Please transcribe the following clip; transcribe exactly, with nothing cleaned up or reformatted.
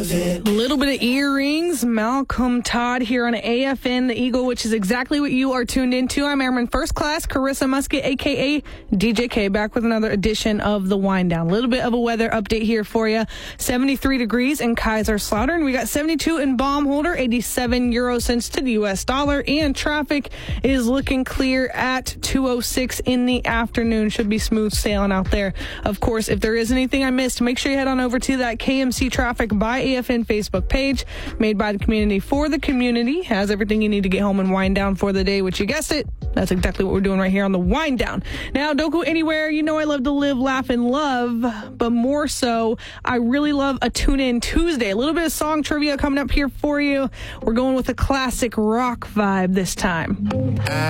love it. A little bit of earrings. Malcolm Todd here on A F N The Eagle, which is exactly what you are tuned into. I'm Airman First Class Carissa Musket, a k a. D J K, back with another edition of The Wind Down. A little bit of a weather update here for you. seventy-three degrees in Kaiserslautern. We got seventy-two in Baumholder, eighty-seven euro cents to the U S dollar, and traffic is looking clear at two oh six in the afternoon. Should be smooth sailing out there. Of course, if there is anything I missed, make sure you head on over to that K M C Traffic by A F N Facebook page, made by the community for the community. Has everything you need to get home and wind down for the day, which you guessed it, that's exactly what we're doing right here on the Wind Down. Now, don't go anywhere. You know I love to live, laugh, and love, but more so, I really love a Tune-In Tuesday. A little bit of song trivia coming up here for you. We're going with a classic rock vibe this time.